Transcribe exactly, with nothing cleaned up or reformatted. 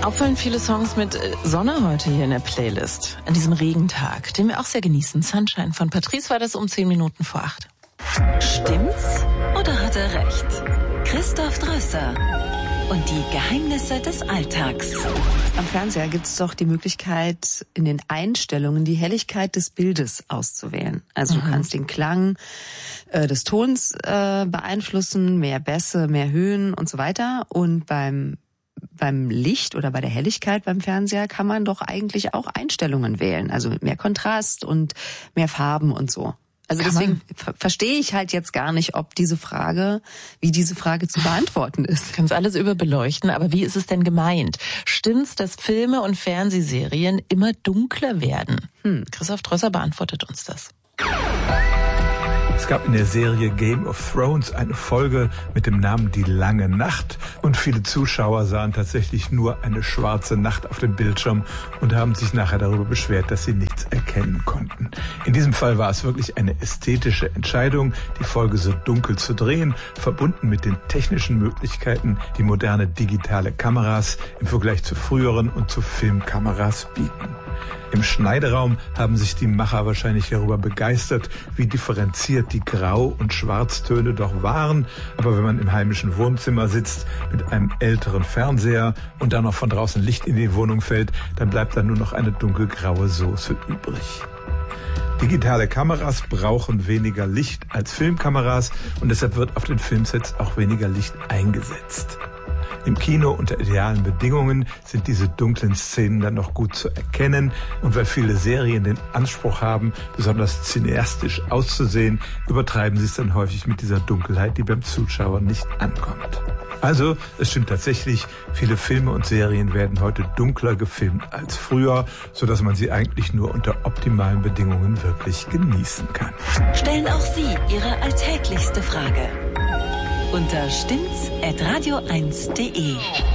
Auffallend viele Songs mit Sonne heute hier in der Playlist. An diesem Regentag, den wir auch sehr genießen. Sunshine von Patrice war das um zehn Minuten vor acht. Stimmt's oder hat er recht? Christoph Drösser und die Geheimnisse des Alltags. Am Fernseher gibt es doch die Möglichkeit, in den Einstellungen die Helligkeit des Bildes auszuwählen. Also mhm. du kannst den Klang äh, des Tons äh, beeinflussen, mehr Bässe, mehr Höhen und so weiter. Und beim beim Licht oder bei der Helligkeit beim Fernseher kann man doch eigentlich auch Einstellungen wählen. Also mit mehr Kontrast und mehr Farben und so. Also kann deswegen ver- verstehe ich halt jetzt gar nicht, ob diese Frage, wie diese Frage zu beantworten ist. Du kannst alles überbeleuchten, aber wie ist es denn gemeint? Stimmt's, dass Filme und Fernsehserien immer dunkler werden? Hm. Christoph Drösser beantwortet uns das. Es gab in der Serie Game of Thrones eine Folge mit dem Namen Die lange Nacht und viele Zuschauer sahen tatsächlich nur eine schwarze Nacht auf dem Bildschirm und haben sich nachher darüber beschwert, dass sie nichts erkennen konnten. In diesem Fall war es wirklich eine ästhetische Entscheidung, die Folge so dunkel zu drehen, verbunden mit den technischen Möglichkeiten, die moderne digitale Kameras im Vergleich zu früheren und zu Filmkameras bieten. Im Schneideraum haben sich die Macher wahrscheinlich darüber begeistert, wie differenziert die Grau- und Schwarztöne doch waren. Aber wenn man im heimischen Wohnzimmer sitzt mit einem älteren Fernseher und dann noch von draußen Licht in die Wohnung fällt, dann bleibt da nur noch eine dunkelgraue Soße übrig. Digitale Kameras brauchen weniger Licht als Filmkameras und deshalb wird auf den Filmsets auch weniger Licht eingesetzt. Im Kino unter idealen Bedingungen sind diese dunklen Szenen dann noch gut zu erkennen. Und weil viele Serien den Anspruch haben, besonders cineastisch auszusehen, übertreiben sie es dann häufig mit dieser Dunkelheit, die beim Zuschauer nicht ankommt. Also, es stimmt tatsächlich, viele Filme und Serien werden heute dunkler gefilmt als früher, sodass man sie eigentlich nur unter optimalen Bedingungen wirklich genießen kann. Stellen auch Sie Ihre alltäglichste Frage unter stimmt's at radio eins punkt de.